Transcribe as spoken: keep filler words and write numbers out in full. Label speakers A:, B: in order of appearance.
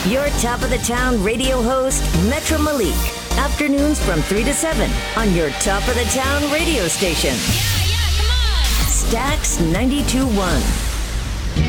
A: Your top of the town radio host, Metro Malik. Afternoons from three to seven on your top of the town radio station.
B: Yeah, yeah, come on.
A: Stax ninety-two point one.